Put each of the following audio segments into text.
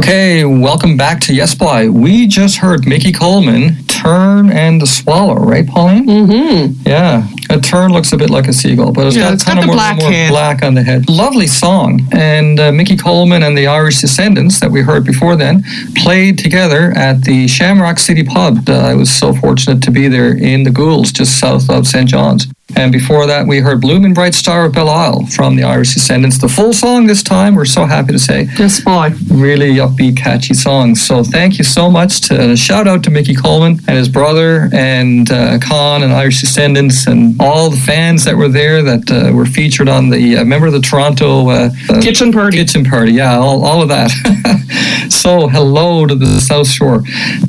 Okay, welcome back to Yes Boy. We just heard Mickey Coleman, Tern and the Swallow, right, Pauline? Mm-hmm. Yeah, a tern looks a bit like a seagull, but it's got kind of more black on the head. Lovely song. And Mickey Coleman and the Irish Descendants that we heard before then played together at the Shamrock City Pub. I was so fortunate to be there in the Goulds, just south of St. John's. And before that, we heard Blooming Bright Star of Belle-Isle from the Irish Descendants. The full song this time, we're so happy to say. Yes, boy. Really upbeat, catchy songs. So thank you so much. Shout out to Mickey Coleman and his brother and Con and Irish Descendants and all the fans that were there that were featured on the, remember the Toronto... Kitchen Party. Kitchen Party, yeah, all of that. So hello to the South Shore.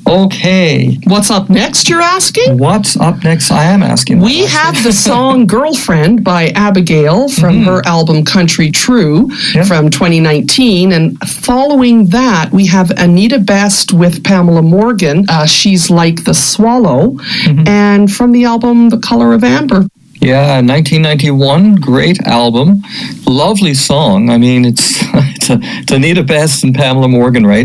Okay. What's up next, you're asking? What's up next? I am asking. We have the song Girlfriend by Abigail from her album Country True from 2019. And following that, we have Anita Best with Pamela Morgan. She's Like the Swallow. And from the album The Color of Amber. Yeah, 1991, great album, lovely song. I mean, it's Anita Best and Pamela Morgan, right?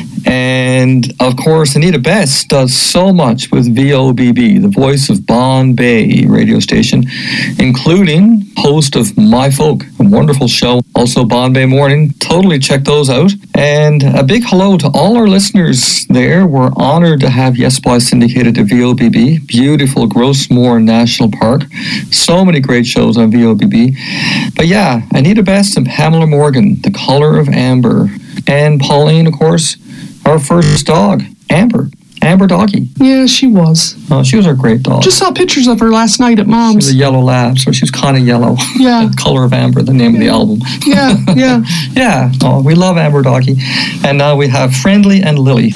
And, of course, Anita Best does so much with VOBB, the voice of Bombay radio station, including host of My Folk, a wonderful show, also Bombay Morning. Totally check those out. And a big hello to all our listeners there. We're honored to have Yes Boy syndicated to VOBB, beautiful Grossmore National Park. So many great shows on VOBB. But yeah, Anita Best and Pamela Morgan, The Color of Amber. And Pauline, of course, our first dog, Amber Doggy. Yeah, she was. Oh, she was our great dog. Just saw pictures of her last night at Mom's. She was a yellow lab, so she was kind of yellow. Yeah. Color of Amber, the name of the album. Yeah. Yeah. Oh, we love Amber Doggy. And now we have Friendly and Lily.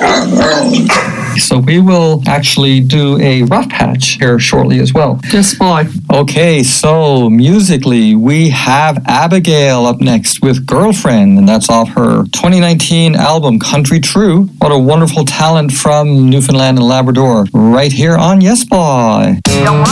So we will actually do a rough patch here shortly as well. Yes, boy. Okay, so musically, we have Abigail up next with Girlfriend, and that's off her 2019 album, Country True. What a wonderful talent from Newfoundland and Labrador, right here on Yes Boy.